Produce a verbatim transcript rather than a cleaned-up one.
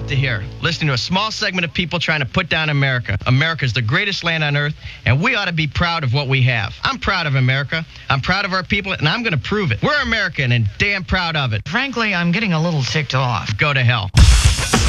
to hear, listening to a small segment of people trying to put down America. America's the greatest land on earth, and we ought to be proud of what we have. I'm proud of America. I'm proud of our people, and I'm going to prove it. We're American and damn proud of it. Frankly, I'm getting a little ticked off. Go to hell.